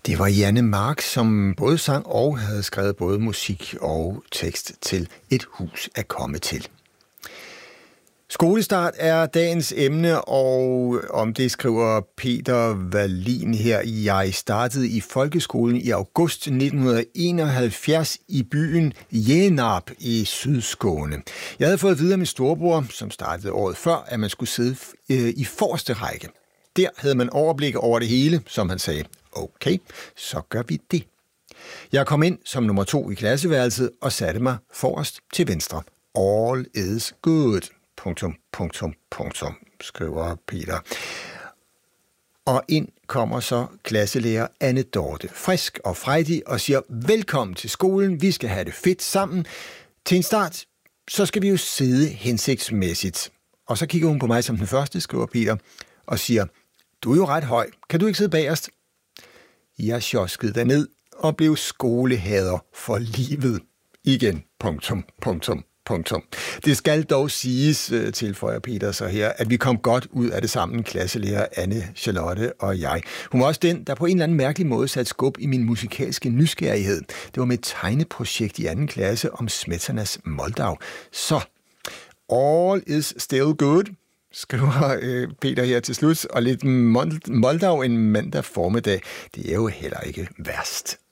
Det var Janne Mark, som både sang og havde skrevet både musik og tekst til Et hus at komme til. Skolestart er dagens emne, og om det skriver Peter Wallin her. Jeg startede i folkeskolen i august 1971 i byen Jenarp i Sydskåne. Jeg havde fået at vide af min storebror, som startede året før, at man skulle sidde i forreste række. Der havde man overblik over det hele, som han sagde. Okay, så gør vi det. Jeg kom ind som nummer 2 i klasseværelset og satte mig forrest til venstre. All is good. ... skriver Peter. Og ind kommer så klasselærer Anne Dorte, frisk og frejdig, og siger, velkommen til skolen, vi skal have det fedt sammen. Til en start, så skal vi jo sidde hensigtsmæssigt. Og så kigger hun på mig som den første, skriver Peter, og siger, du er jo ret høj, kan du ikke sidde bagerst? Jeg sjoskede derned og blev skolehader for livet. Igen, ... Det skal dog siges, tilføjer Peter så her, at vi kom godt ud af det sammen, klasselærer Anne Charlotte og jeg. Hun var også den, der på en eller anden mærkelig måde satte skub i min musikalske nysgerrighed. Det var med et tegneprojekt i 2. klasse om Smetanas Moldau. Så, all is still good, skriver Peter her til slut, og lidt Moldau en mandag formiddag. Det er jo heller ikke værst.